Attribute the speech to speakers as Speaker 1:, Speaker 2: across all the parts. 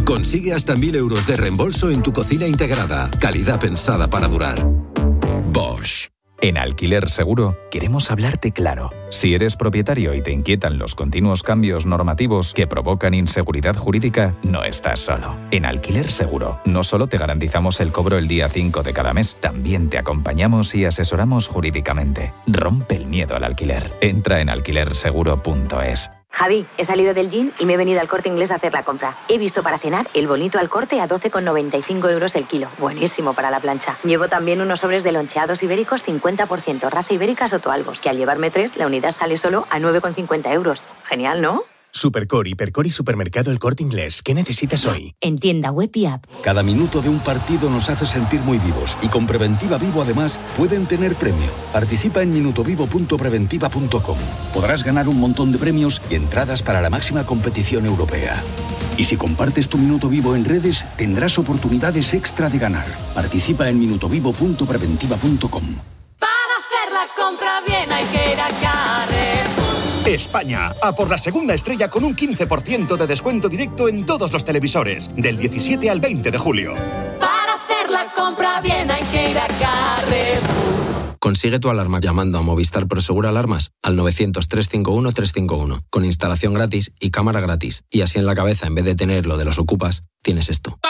Speaker 1: Consigue hasta 1.000 euros de reembolso en tu cocina integrada. Calidad pensada para durar. Bosch.
Speaker 2: En Alquiler Seguro queremos hablarte claro. Si eres propietario y te inquietan los continuos cambios normativos que provocan inseguridad jurídica, no estás solo. En Alquiler Seguro no solo te garantizamos el cobro el día 5 de cada mes, también te acompañamos y asesoramos jurídicamente. Rompe el miedo al alquiler. Entra en alquilerseguro.es.
Speaker 3: Javi, he salido del gym y me he venido al Corte Inglés a hacer la compra. He visto para cenar el bonito al Corte a 12,95 euros el kilo. Buenísimo para la plancha. Llevo también unos sobres de loncheados ibéricos 50%, raza ibérica Sotoalbos, que al llevarme 3, la unidad sale solo a 9,50 euros. Genial, ¿no?
Speaker 4: Supercor, Hipercor y Supermercado El Corte Inglés. ¿Qué necesitas hoy?
Speaker 5: En tienda web y app.
Speaker 6: Cada minuto de un partido nos hace sentir muy vivos y con Preventiva Vivo además pueden tener premio. Participa en minutovivo.preventiva.com. Podrás ganar un montón de premios y entradas para la máxima competición europea. Y si compartes tu Minuto Vivo en redes, tendrás oportunidades extra de ganar. Participa en minutovivo.preventiva.com.
Speaker 7: Para hacer la compra bien hay que ir a Carrefour.
Speaker 8: España, a por la segunda estrella con un 15% de descuento directo en todos los televisores, del 17 al 20 de julio.
Speaker 7: Para hacer la compra bien hay que ir a Carrefour.
Speaker 9: Consigue tu alarma llamando a Movistar Prosegur Alarmas al 900-351-351, con instalación gratis y cámara gratis. Y así en la cabeza, en vez de tener lo de los ocupas, tienes esto.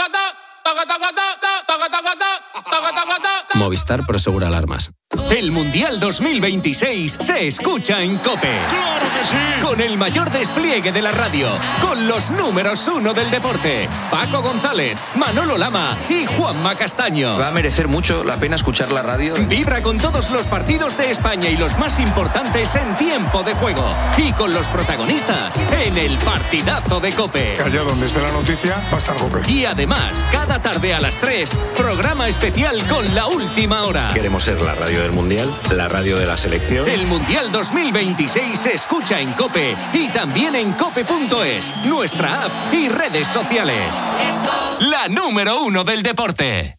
Speaker 9: Movistar Prosegur Alarmas.
Speaker 10: El Mundial 2026 se escucha en COPE.
Speaker 11: ¡Claro que sí!
Speaker 10: Con el mayor despliegue de la radio, con los números 1 del deporte, Paco González, Manolo Lama y Juanma Castaño.
Speaker 12: Va a merecer mucho la pena escuchar la radio.
Speaker 10: Vibra con todos los partidos de España y los más importantes en tiempo de juego. Y con los protagonistas en el partidazo de COPE.
Speaker 11: Allá donde esté la noticia, va a estar COPE.
Speaker 10: Y además, cada tarde a las 3, programa especial con la última hora.
Speaker 13: Queremos ser la radio del Mundial, la radio de la selección.
Speaker 10: El Mundial 2026 se escucha en COPE y también en cope.es, nuestra app y redes sociales. La número 1 del deporte.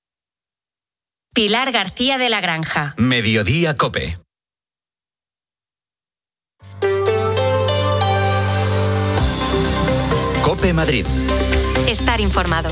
Speaker 14: Pilar García de la Granja.
Speaker 15: Mediodía COPE. COPE Madrid.
Speaker 14: Estar informado.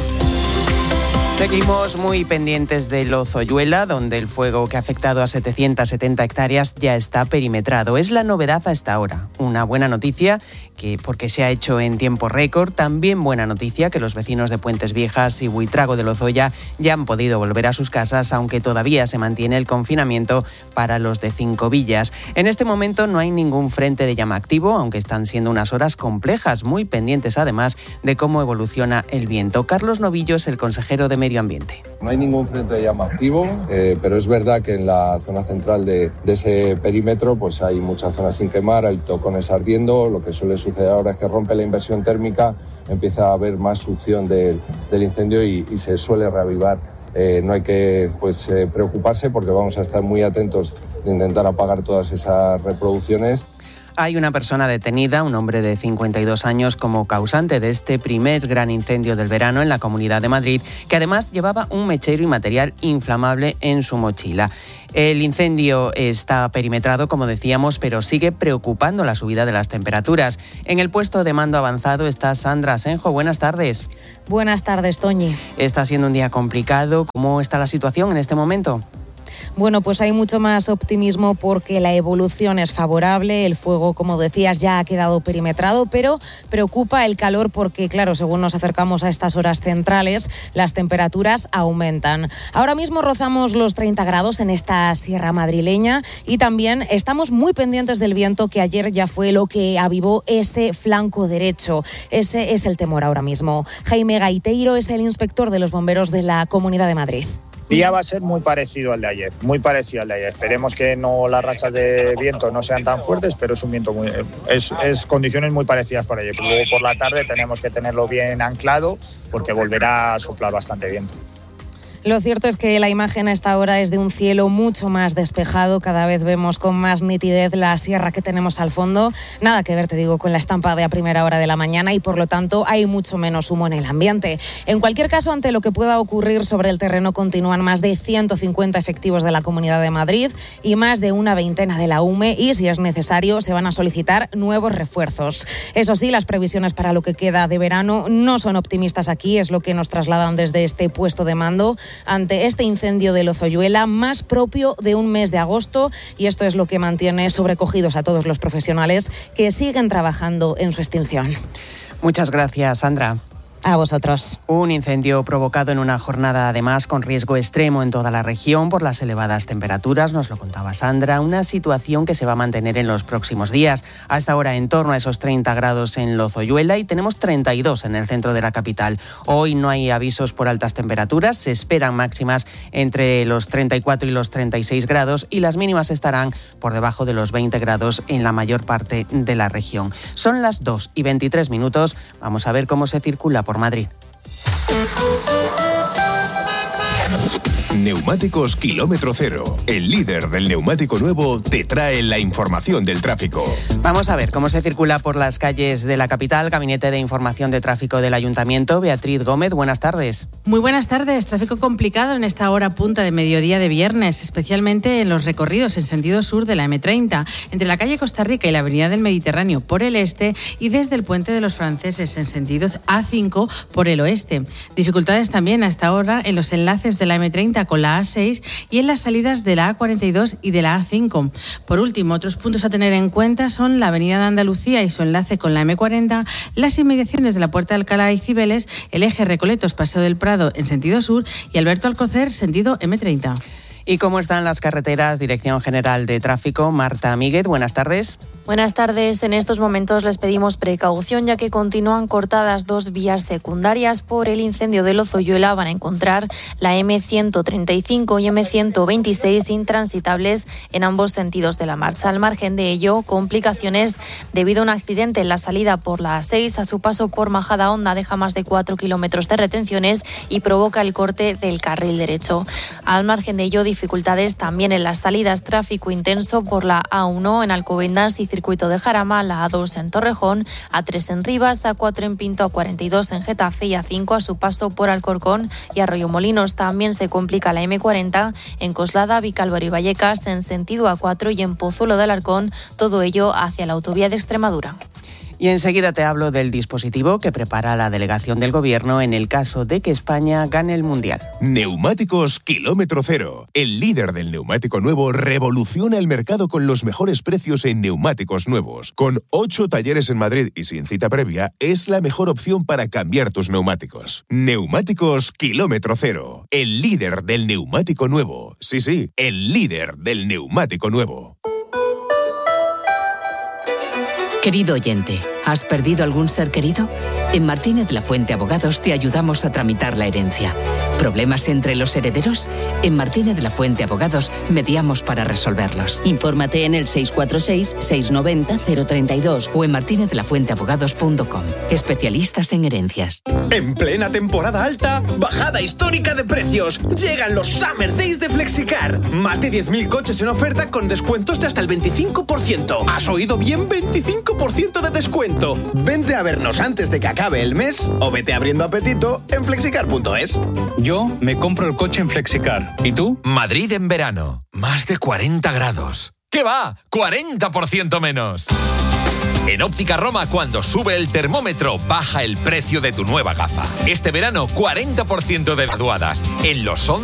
Speaker 16: Seguimos muy pendientes de Lozoyuela, donde el fuego que ha afectado a 770 hectáreas ya está perimetrado. Es la novedad hasta ahora. Una buena noticia porque se ha hecho en tiempo récord. También buena noticia que los vecinos de Puentes Viejas y Buitrago de Lozoya ya han podido volver a sus casas, aunque todavía se mantiene el confinamiento para los de Cinco Villas. En este momento no hay ningún frente de llama activo, aunque están siendo unas horas complejas, muy pendientes además de cómo evoluciona el viento. Carlos Novillo es el consejero de Medio Ambiente.
Speaker 17: No hay ningún frente de llama activo, pero es verdad que en la zona central de ese perímetro pues hay muchas zonas sin quemar, hay tocones ardiendo. Lo que suele suceder ahora es que rompe la inversión térmica, empieza a haber más succión del incendio y se suele reavivar. No hay que preocuparse porque vamos a estar muy atentos de intentar apagar todas esas reproducciones.
Speaker 16: Hay una persona detenida, un hombre de 52 años, como causante de este primer gran incendio del verano en la Comunidad de Madrid, que además llevaba un mechero y material inflamable en su mochila. El incendio está perimetrado, como decíamos, pero sigue preocupando la subida de las temperaturas. En el puesto de mando avanzado está Sandra Asenjo. Buenas tardes.
Speaker 18: Buenas tardes, Toñi.
Speaker 16: Está siendo un día complicado. ¿Cómo está la situación en este momento?
Speaker 18: Bueno, pues hay mucho más optimismo porque la evolución es favorable. El fuego, como decías, ya ha quedado perimetrado, pero preocupa el calor porque, claro, según nos acercamos a estas horas centrales, las temperaturas aumentan. Ahora mismo rozamos los 30 grados en esta sierra madrileña y también estamos muy pendientes del viento, que ayer ya fue lo que avivó ese flanco derecho. Ese es el temor ahora mismo. Jaime Gaiteiro es el inspector de los bomberos de la Comunidad de Madrid.
Speaker 19: El día va a ser muy parecido al de ayer, muy parecido al de ayer. Esperemos que no las rachas de viento no sean tan fuertes, pero es un viento es condiciones muy parecidas para ayer. Luego por la tarde tenemos que tenerlo bien anclado porque volverá a soplar bastante viento.
Speaker 18: Lo cierto es que la imagen a esta hora es de un cielo mucho más despejado. Cada vez vemos con más nitidez la sierra que tenemos al fondo. Nada que ver, te digo, con la estampa de a primera hora de la mañana y por lo tanto hay mucho menos humo en el ambiente. En cualquier caso, ante lo que pueda ocurrir sobre el terreno, continúan más de 150 efectivos de la Comunidad de Madrid y más de una veintena de la UME y, si es necesario, se van a solicitar nuevos refuerzos. Eso sí, las previsiones para lo que queda de verano no son optimistas aquí, es lo que nos trasladan desde este puesto de mando ante este incendio de Lozoyuela, más propio de un mes de agosto, y esto es lo que mantiene sobrecogidos a todos los profesionales que siguen trabajando en su extinción.
Speaker 16: Muchas gracias, Sandra.
Speaker 18: A vosotros.
Speaker 16: Un incendio provocado en una jornada, además, con riesgo extremo en toda la región por las elevadas temperaturas, nos lo contaba Sandra, una situación que se va a mantener en los próximos días. Hasta ahora en torno a esos 30 grados en Lozoyuela y tenemos 32 en el centro de la capital. Hoy no hay avisos por altas temperaturas, se esperan máximas entre los 34 y los 36 grados y las mínimas estarán por debajo de los 20 grados en la mayor parte de la región. Son las 2:23. Vamos a ver cómo se circula por Madrid.
Speaker 5: Neumáticos Kilómetro Cero, el líder del neumático nuevo, te trae la información del tráfico.
Speaker 16: Vamos a ver cómo se circula por las calles de la capital. Gabinete de Información de Tráfico del Ayuntamiento, Beatriz Gómez, buenas tardes.
Speaker 20: Muy buenas tardes. Tráfico complicado en esta hora punta de mediodía de viernes, especialmente en los recorridos en sentido sur de la M30, entre la calle Costa Rica y la avenida del Mediterráneo por el este y desde el puente de los Franceses en sentido A5 por el oeste. Dificultades también a esta hora en los enlaces de la M30 con la A6 y en las salidas de la A42 y de la A5. Por último, otros puntos a tener en cuenta son la avenida de Andalucía y su enlace con la M40, las inmediaciones de la Puerta de Alcalá y Cibeles, el eje Recoletos Paseo del Prado en sentido sur y Alberto Alcocer sentido M30.
Speaker 16: ¿Y cómo están las carreteras? Dirección General de Tráfico, Marta Míguez, buenas tardes.
Speaker 21: Buenas tardes. En estos momentos les pedimos precaución ya que continúan cortadas 2 vías secundarias por el incendio de Lozoyuela. Van a encontrar la M135 y M126 intransitables en ambos sentidos de la marcha. Al margen de ello, complicaciones debido a un accidente en la salida por la A6. A su paso por Majadahonda deja más de 4 kilómetros de retenciones y provoca el corte del carril derecho. Al margen de ello, dificultades también en las salidas, tráfico intenso por la A1 en Alcobendas y Circuito de Jarama, la A2 en Torrejón, A3 en Rivas, A4 en Pinto, A42 en Getafe y A5 a su paso por Alcorcón y Arroyomolinos. También se complica la M40 en Coslada, Vicálvaro y Vallecas en sentido A4 y en Pozuelo de Alarcón, todo ello hacia la autovía de Extremadura.
Speaker 16: Y enseguida te hablo del dispositivo que prepara la delegación del Gobierno en el caso de que España gane el Mundial.
Speaker 5: Neumáticos Kilómetro Cero, el líder del neumático nuevo, revoluciona el mercado con los mejores precios en neumáticos nuevos. Con 8 talleres en Madrid y sin cita previa, es la mejor opción para cambiar tus neumáticos. Neumáticos Kilómetro Cero, el líder del neumático nuevo. Sí, el líder del neumático nuevo.
Speaker 22: Querido oyente, ¿has perdido algún ser querido? En Martínez La Fuente Abogados te ayudamos a tramitar la herencia. ¿Problemas entre los herederos? En Martínez La Fuente Abogados mediamos para resolverlos.
Speaker 23: Infórmate en el 646-690-032
Speaker 22: o en martinezlafuenteabogados.com. Especialistas en herencias.
Speaker 24: En plena temporada alta, bajada histórica de precios. Llegan los Summer Days de Flexicar. Más de 10.000 coches en oferta con descuentos de hasta el 25%. ¿Has oído bien? 25% de descuento. Vente a vernos antes de que acabe el mes o vete abriendo apetito en flexicar.es.
Speaker 25: Yo me compro el coche en Flexicar. ¿Y tú?
Speaker 10: Madrid en verano. Más de 40 grados. ¿Qué va? ¡40% menos! En Óptica Roma, cuando sube el termómetro, baja el precio de tu nueva gafa. Este verano, 40% de graduadas. En los